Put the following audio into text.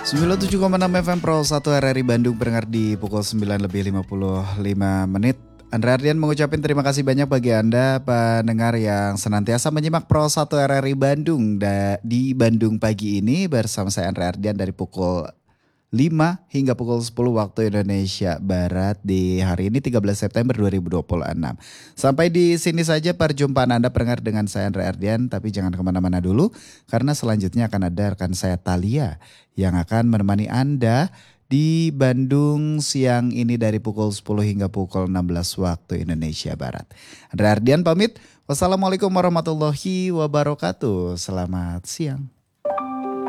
97,6 FM Pro 1 RRI Bandung pendengar di pukul 9:55 menit. Andra Ardian mengucapkan terima kasih banyak bagi Anda pendengar yang senantiasa menyimak Pro 1 RRI Bandung di Bandung pagi ini bersama saya Andra Ardian dari pukul 5 hingga pukul 10 waktu Indonesia Barat di hari ini 13 September 2026. Sampai di sini saja perjumpaan Anda pendengar dengan saya Andre Ardian, tapi jangan kemana-mana dulu karena selanjutnya akan ada rekan saya Thalia yang akan menemani Anda di Bandung siang ini dari pukul 10 hingga pukul 16 waktu Indonesia Barat. Andre Ardian pamit. Wassalamualaikum warahmatullahi wabarakatuh. Selamat siang.